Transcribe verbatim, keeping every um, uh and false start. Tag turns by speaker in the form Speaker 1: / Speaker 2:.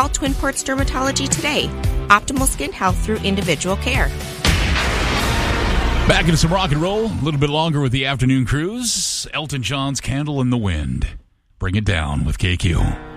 Speaker 1: Call Twin Ports Dermatology today. Optimal skin health through individual care.
Speaker 2: Back into some rock and roll, a little bit longer with the afternoon cruise. Elton John's Candle in the Wind. Bring it down with K Q.